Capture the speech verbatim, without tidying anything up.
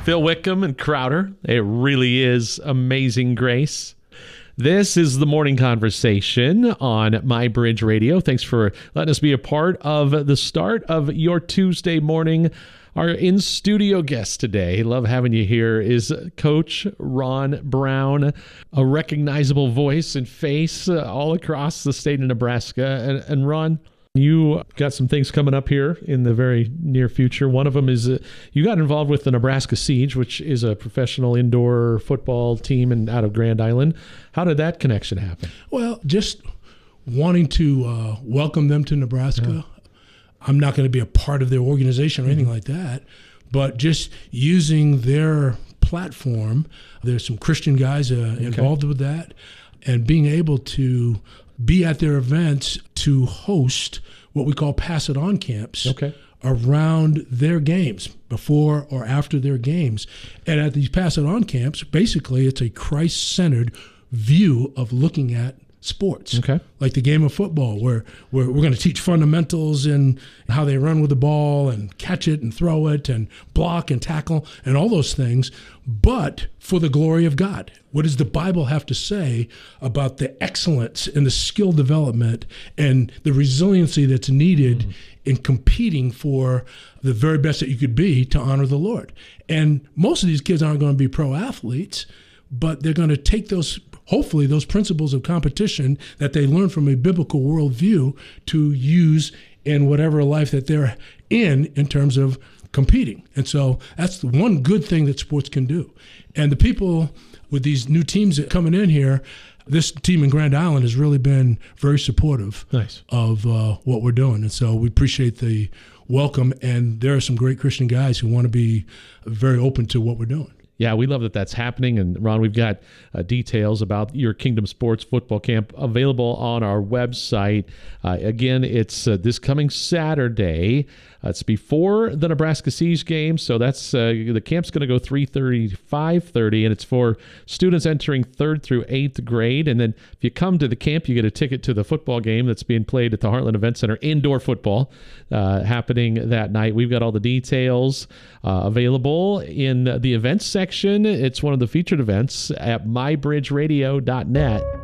Phil Wickham and Crowder. It really is amazing grace. This is the Morning Conversation on MyBridge Radio. Thanks for letting us be a part of the start of your Tuesday morning. Our in-studio guest today, love having you here, is Coach Ron Brown, a recognizable voice and face uh, all across the state of Nebraska. And, and Ron, you got some things coming up here in the very near future. One of them is uh, you got involved with the Nebraska Siege, which is a professional indoor football team in, out of Grand Island. How did that connection happen? Well, just wanting to uh, welcome them to Nebraska. Yeah. I'm not going to be a part of their organization or anything like that, but just using their platform. There's some Christian guys uh, involved okay. with that, and being able to be at their events to host what we call pass it on camps okay. around their games, before or after their games. And at these pass it on camps, basically it's a Christ-centered view of looking at sports, okay. like the game of football, where, where we're going to teach fundamentals and how they run with the ball and catch it and throw it and block and tackle and all those things, but for the glory of God. What does the Bible have to say about the excellence and the skill development and the resiliency that's needed mm-hmm. in competing for the very best that you could be to honor the Lord? And most of these kids aren't going to be pro athletes, but they're going to take those hopefully those principles of competition that they learn from a biblical worldview to use in whatever life that they're in in terms of competing. And so that's the one good thing that sports can do. And the people with these new teams that coming in here, this team in Grand Island has really been very supportive nice. of uh, what we're doing. And so we appreciate the welcome. And there are some great Christian guys who want to be very open to what we're doing. Yeah, we love that that's happening. And Ron, we've got uh, details about your Kingdom Sports Football Camp available on our website. Uh, again, it's uh, this coming Saturday. Uh, it's before the Nebraska Siege game, so that's uh, the camp's going to go three thirty to five thirty, and it's for students entering third through eighth grade. And then if you come to the camp, you get a ticket to the football game that's being played at the Heartland Event Center, indoor football uh, happening that night. We've got all the details uh, available in the events section. It's one of the featured events at my bridge radio dot net.